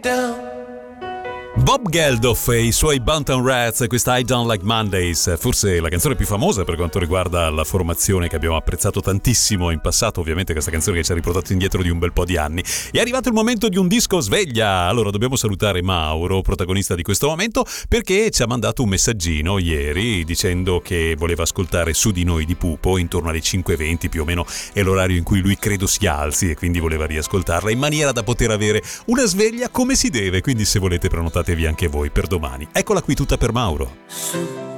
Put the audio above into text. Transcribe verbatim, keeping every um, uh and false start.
Bob Geldof e i suoi Buntown Rats, questa I Don't Like Mondays, forse la canzone più famosa per quanto riguarda la formazione, che abbiamo apprezzato tantissimo in passato. Ovviamente questa canzone che ci ha riportato indietro di un bel po' di anni. È arrivato il momento di un disco sveglia. Allora dobbiamo salutare Mauro, protagonista di questo momento, perché ci ha mandato un messaggino ieri dicendo che voleva ascoltare Su di noi di Pupo intorno alle cinque e venti, più o meno è l'orario in cui lui credo si alzi, e quindi voleva riascoltarla in maniera da poter avere una sveglia come si deve. Quindi se volete prenotatevi anche voi per domani. Eccola qui tutta per Mauro. Su